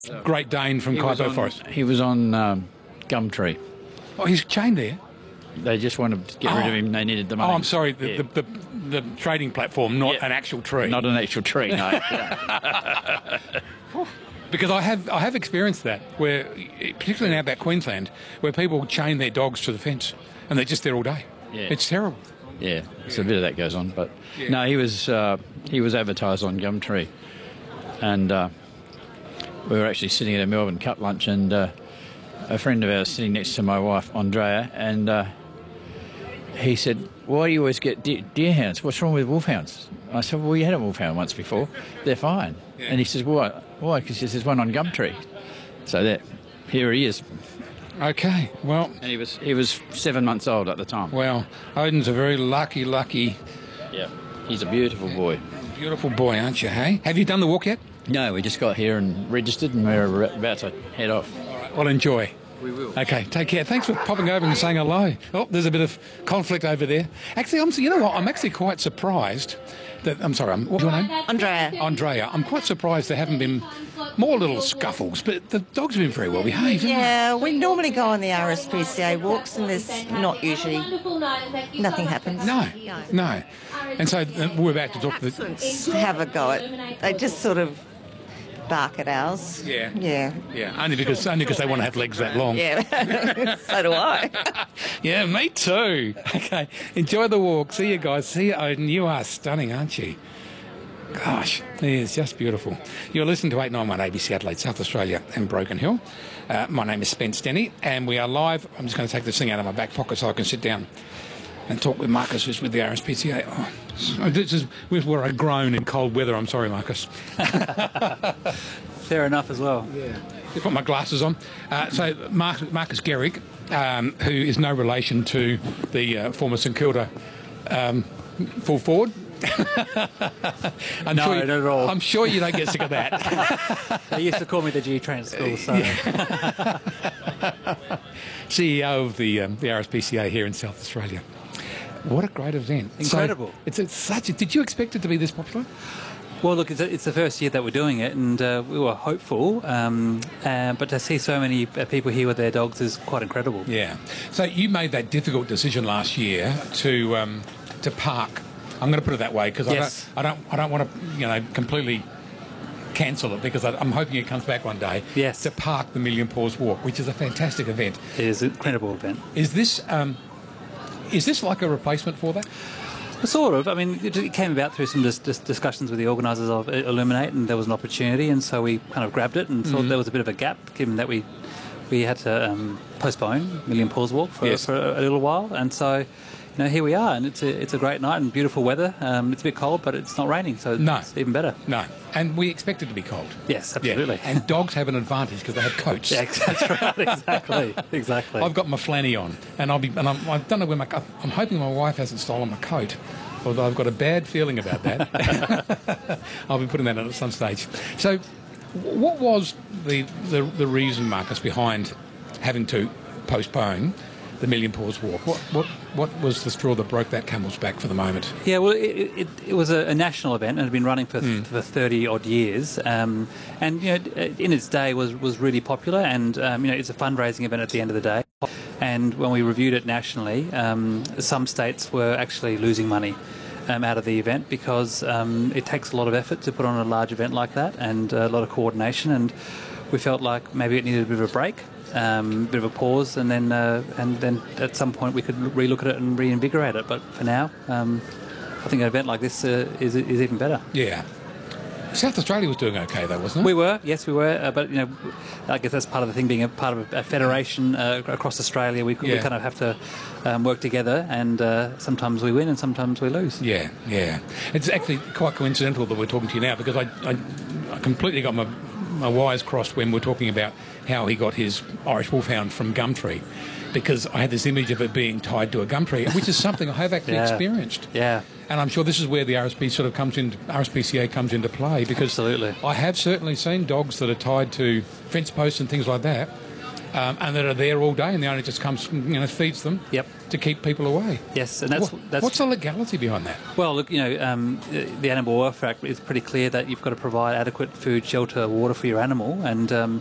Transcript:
Great Dane from Kaipo Forest. He was on Gumtree. Oh, he's chained there. They just wanted to get rid of him. They needed the money. Oh, I'm sorry. The trading platform, not an actual tree. Not an actual tree, no. Because I have experienced that, where, particularly now about Queensland, where people chain their dogs to the fence and they're just there all day. Yeah. It's terrible. Yeah, so a bit of that goes on. But no, he was advertised on Gumtree. And we were actually sitting at a Melbourne Cup lunch, and a friend of ours sitting next to my wife, Andrea, and he said, "Why do you always get deerhounds? What's wrong with wolfhounds?" I said, "Well, you had a wolfhound once before. They're fine." Yeah. And he says, "Why? Because there's one on Gumtree." So here he is. Okay, well... And he was 7 months old at the time. Well, Odin's a very lucky... Yeah, he's a beautiful boy. Beautiful boy, aren't you, hey? Have you done the walk yet? No, we just got here and registered, and we're about to head off. All right, well, enjoy. We will. Okay, take care. Thanks for popping over and saying hello. Oh, there's a bit of conflict over there. Actually, you know what? I'm actually quite surprised that... I'm sorry, what's your name? Andrea. I'm quite surprised there haven't been more little scuffles, but the dogs have been very well behaved. Yeah, we normally go on the RSPCA walks, and there's not usually... Nothing happens. No. And so we're about to talk to the... Have a go at... They just sort of... bark at ours. Yeah. Only because they want to have legs that long. Yeah. So do I. Yeah, me too. Okay, enjoy the walk. See you guys. See you, Odin. You are stunning, aren't you? Gosh, it's just beautiful. You're listening to 891 ABC Adelaide, South Australia and Broken Hill. My name is Spence Denny, and we are live. I'm just going to take this thing out of my back pocket so I can sit down and talk with Marcus, who's with the RSPCA. Oh, this is where I groan in cold weather. I'm sorry, Marcus. Fair enough as well. Yeah. Just put my glasses on. So Marcus Gehrig, who is no relation to the former St Kilda full forward. No, not at all. I'm sure you don't get sick of that. They used to call me the G-Train at school, so... Yeah. CEO of the RSPCA here in South Australia. What a great event. Incredible. So it's such a... Did you expect it to be this popular? Well, look, it's the first year that we're doing it, and we were hopeful, but to see so many people here with their dogs is quite incredible. Yeah. So you made that difficult decision last year to park. I'm going to put it that way because yes. I don't want to completely cancel it, because I'm hoping it comes back one day. Yes. To park the Million Paws Walk, which is a fantastic event. It is an incredible event. Is this like a replacement for that? Sort of. I mean, it came about through some discussions with the organisers of Illuminate, and there was an opportunity, and so we kind of grabbed it and thought there was a bit of a gap, given that we had to postpone Million Paws Walk for a little while, and so here we are, and it's a great night and beautiful weather. It's a bit cold, but it's not raining, so it's even better. No, and we expect it to be cold. Yes, absolutely. Yeah. And dogs have an advantage because they have coats. Yeah, that's right. Exactly. I've got my flanny on, and I don't know where I'm hoping my wife hasn't stolen my coat, although I've got a bad feeling about that. I'll be putting that on at some stage. So, what was the reason, Marcus, behind having to postpone the Million Paws Walk? What was the straw that broke that camel's back for the moment? Yeah, well, it was a national event and had been running for 30 odd years, and in its day was really popular, and it's a fundraising event at the end of the day. And when we reviewed it nationally, some states were actually losing money out of the event, because it takes a lot of effort to put on a large event like that, and a lot of coordination, and we felt like maybe it needed a bit of a break. Bit of a pause, and then at some point we could relook at it and reinvigorate it. But for now, I think an event like this is even better. Yeah. South Australia was doing okay, though, wasn't it? We were, yes, we were. But I guess that's part of the thing, being a part of a federation across Australia. We kind of have to work together, and sometimes we win and sometimes we lose. Yeah. It's actually quite coincidental that we're talking to you now, because I completely got my wires crossed when we're talking about how he got his Irish Wolfhound from Gumtree, because I had this image of it being tied to a gum tree, which is something I have actually experienced. Yeah. And I'm sure this is where the RSPCA comes into play, because absolutely. I have certainly seen dogs that are tied to fence posts and things like that, and that are there all day, and the owner just comes, feeds them. Yep. To keep people away. Yes, and that's what's the legality behind that? Well, look, the Animal Welfare Act is pretty clear that you've got to provide adequate food, shelter, water for your animal, and